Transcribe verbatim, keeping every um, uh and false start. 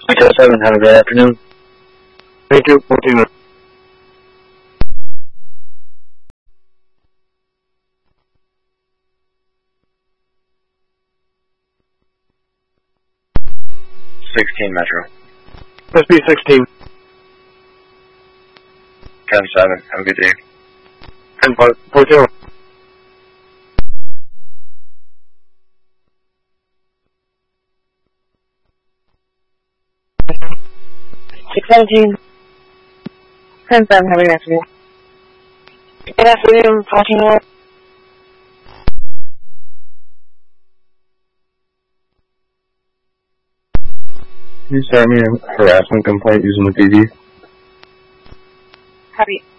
Retail seven, have a good afternoon. Thank you. fourteen. sixteen Metro. S B sixteen. ten seven, have a good day. ten five. fourteen. six seventeen. ten seven, have a good afternoon. Good afternoon, fourteen North. You start me a harassment complaint using the P D. Copy.